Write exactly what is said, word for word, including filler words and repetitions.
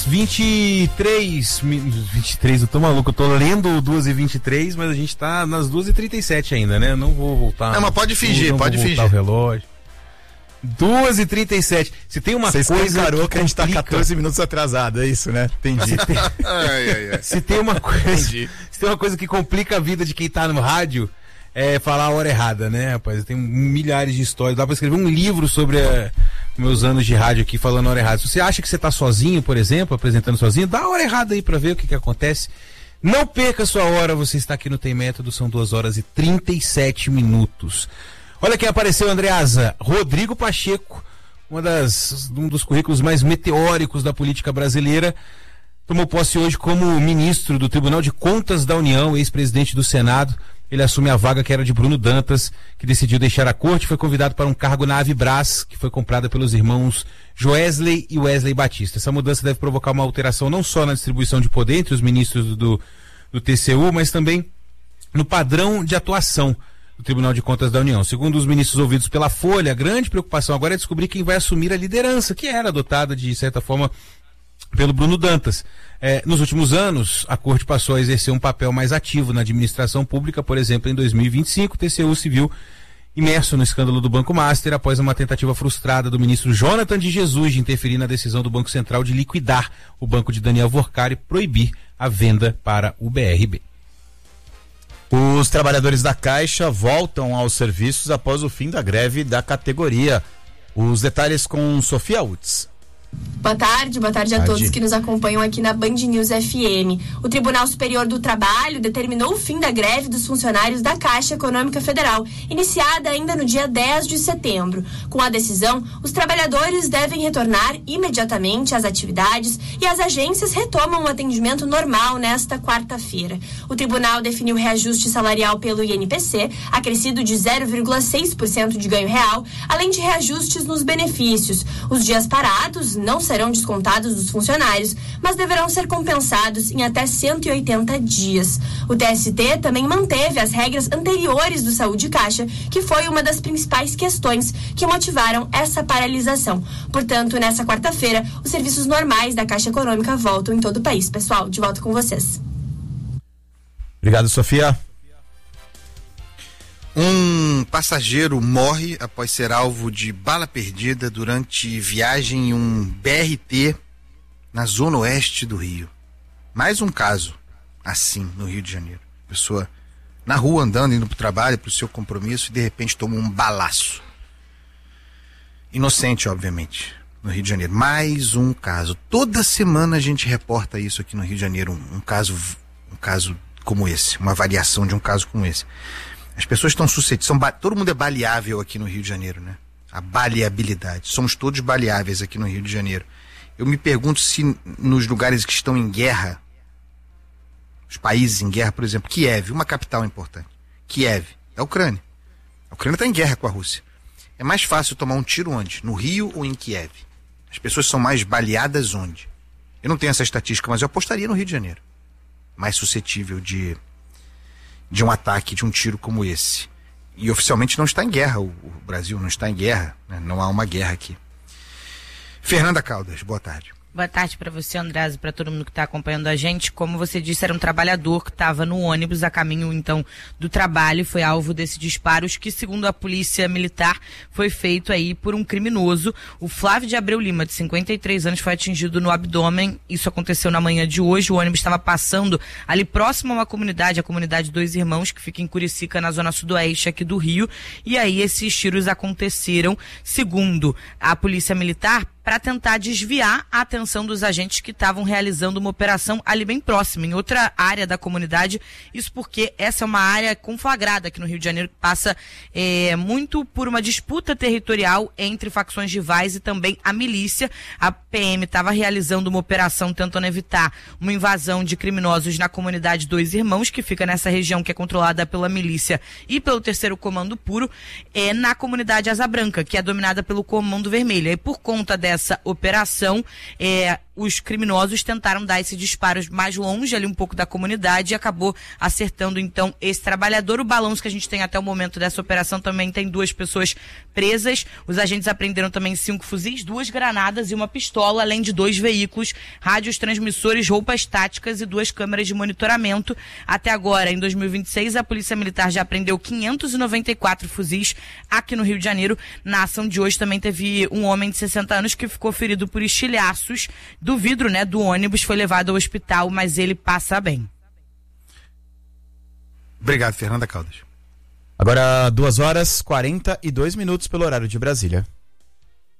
vinte e três, vinte e três, eu tô maluco, eu tô lendo duas e vinte e três, mas a gente tá nas duas e trinta e sete ainda, né? Não vou voltar. Não, mas pode fingir, não pode vou fingir. O relógio. duas e trinta e sete. Se tem uma Vocês coisa. Você que a gente tá complica... quatorze minutos atrasado, é isso, né? Entendi. Se tem, ai, ai, ai. Se tem uma coisa. Se tem uma coisa que complica a vida de quem tá no rádio, é falar a hora errada, né, rapaz? Tem milhares de histórias. Dá pra escrever um livro sobre a. Meus anos de rádio aqui falando a hora errada. Se você acha que você tá sozinho, por exemplo, apresentando sozinho, dá a hora errada aí pra ver o que que acontece. Não perca a sua hora, você está aqui no Tem Método, são duas horas e trinta e sete minutos. Olha quem apareceu, Andreasa, Rodrigo Pacheco, uma das, um dos currículos mais meteóricos da política brasileira, tomou posse hoje como ministro do Tribunal de Contas da União, ex-presidente do Senado. Ele assume a vaga que era de Bruno Dantas, que decidiu deixar a corte, foi convidado para um cargo na Avibraz, que foi comprada pelos irmãos Joesley e Wesley Batista. Essa mudança deve provocar uma alteração não só na distribuição de poder entre os ministros do, do T C U, mas também no padrão de atuação do Tribunal de Contas da União. Segundo os ministros ouvidos pela Folha, a grande preocupação agora é descobrir quem vai assumir a liderança, que era adotada de certa forma pelo Bruno Dantas. É, nos últimos anos, a Corte passou a exercer um papel mais ativo na administração pública. Por exemplo, em dois mil e vinte e cinco, o T C U se viu imerso no escândalo do Banco Master após uma tentativa frustrada do ministro Jonathan de Jesus de interferir na decisão do Banco Central de liquidar o banco de Daniel Vorkar e proibir a venda para o B R B. Os trabalhadores da Caixa voltam aos serviços após o fim da greve da categoria. Os detalhes com Sofia Utz. Boa tarde, boa tarde a Tarde. todos que nos acompanham aqui na Band News F M. O Tribunal Superior do Trabalho determinou o fim da greve dos funcionários da Caixa Econômica Federal, iniciada ainda no dia dez de setembro. Com a decisão, os trabalhadores devem retornar imediatamente às atividades e as agências retomam o atendimento normal nesta quarta-feira. O tribunal definiu reajuste salarial pelo I N P C, acrescido de zero vírgula seis por cento de ganho real, além de reajustes nos benefícios. Os dias parados não serão descontados dos funcionários, mas deverão ser compensados em até cento e oitenta dias. O T S T também manteve as regras anteriores do Saúde Caixa, que foi uma das principais questões que motivaram essa paralisação. Portanto, nessa quarta-feira, os serviços normais da Caixa Econômica voltam em todo o país. Pessoal, de volta com vocês. Obrigado, Sofia. Um passageiro morre após ser alvo de bala perdida durante viagem em um B R T na zona oeste do Rio. Mais um caso assim no Rio de Janeiro. Pessoa na rua andando, indo para o trabalho, para o seu compromisso e de repente toma um balaço. Inocente, obviamente, no Rio de Janeiro. Mais um caso. Toda semana a gente reporta isso aqui no Rio de Janeiro. Um, um caso, um caso como esse, uma variação de um caso como esse. As pessoas estão suscetíveis, são ba... todo mundo é baleável aqui no Rio de Janeiro, né? A baleabilidade. Somos todos baleáveis aqui no Rio de Janeiro. Eu me pergunto se nos lugares que estão em guerra, os países em guerra, por exemplo, Kiev, uma capital importante. Kiev, é a Ucrânia. A Ucrânia está em guerra com a Rússia. É mais fácil tomar um tiro onde? No Rio ou em Kiev? As pessoas são mais baleadas onde? Eu não tenho essa estatística, mas eu apostaria no Rio de Janeiro. Mais suscetível de... de um ataque, de um tiro como esse. E oficialmente não está em guerra, o, o Brasil não está em guerra, né? Não há uma guerra aqui. Fernanda Caldas, boa tarde. Boa tarde para você, Andreasa, e para todo mundo que está acompanhando a gente. Como você disse, era um trabalhador que estava no ônibus a caminho, então, do trabalho e foi alvo desses disparos que, segundo a polícia militar, foi feito aí por um criminoso. O Flávio de Abreu Lima, de cinquenta e três anos, foi atingido no abdômen. Isso aconteceu na manhã de hoje. O ônibus estava passando ali próximo a uma comunidade, a comunidade Dois Irmãos, que fica em Curicica, na zona sudoeste aqui do Rio. E aí esses tiros aconteceram, segundo a polícia militar, para tentar desviar a atenção dos agentes que estavam realizando uma operação ali bem próxima, em outra área da comunidade. Isso porque essa é uma área conflagrada aqui no Rio de Janeiro, que passa é, muito por uma disputa territorial entre facções rivais e também a milícia. A P M estava realizando uma operação tentando evitar uma invasão de criminosos na comunidade Dois Irmãos, que fica nessa região que é controlada pela milícia e pelo terceiro Comando Puro, é, na comunidade Asa Branca, que é dominada pelo Comando Vermelho. E por conta dessa dessa operação. É, os criminosos tentaram dar esses disparos mais longe, ali um pouco da comunidade, e acabou acertando então esse trabalhador. O balanço que a gente tem até o momento dessa operação também tem duas pessoas presas. Os agentes apreenderam também cinco fuzis, duas granadas e uma pistola, além de dois veículos, rádios, transmissores, roupas táticas e duas câmeras de monitoramento. Até agora, em dois mil e vinte e seis, a Polícia Militar já apreendeu quinhentos e noventa e quatro fuzis aqui no Rio de Janeiro. Na ação de hoje também teve um homem de sessenta anos que ficou ferido por estilhaços do vidro, né, do ônibus, foi levado ao hospital, mas ele passa bem. Obrigado, Fernanda Caldas. Agora, duas horas e quarenta e dois minutos pelo horário de Brasília.